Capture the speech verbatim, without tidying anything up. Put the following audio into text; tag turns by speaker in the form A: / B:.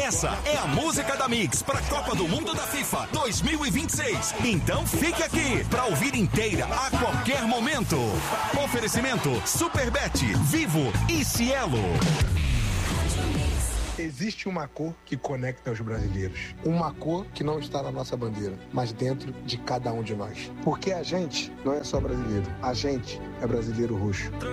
A: Essa é a música da Mix para a Copa do Mundo da FIFA dois mil e vinte e seis. Então fique aqui para ouvir inteira a qualquer momento. Oferecimento Superbet, Vivo e Cielo.
B: Existe uma cor que conecta os brasileiros. Uma cor que não está na nossa bandeira, mas dentro de cada um de nós. Porque a gente não é só brasileiro. A gente é brasileiro roxo.